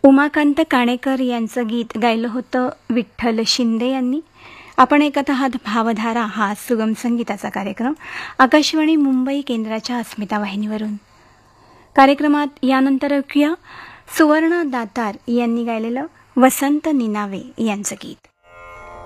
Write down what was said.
उमाकांत काणेकर यांचं गीत गायलं होतं विठ्ठल शिंदे यांनी. आपण ऐकत आहात भावधारा हा सुगम संगीताचा कार्यक्रम आकाशवाणी मुंबई केंद्राच्या अस्मिता वाहिनीवरून. कार्यक्रमात यानंतर ऐकूया सुवर्ण दातार यांनी गायलेलं वसंत निनावे यांचं गीत.